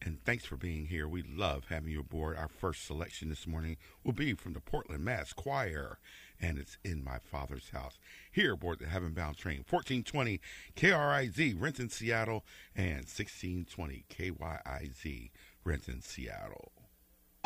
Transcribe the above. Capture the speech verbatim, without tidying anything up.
And thanks for being here. We love having you aboard. Our first selection this morning will be from the Portland Mass Choir, and it's In My Father's House. Here aboard the Heaven Bound Train, fourteen twenty K R I Z, Renton, Seattle, and sixteen twenty K Y I Z, Renton, Seattle.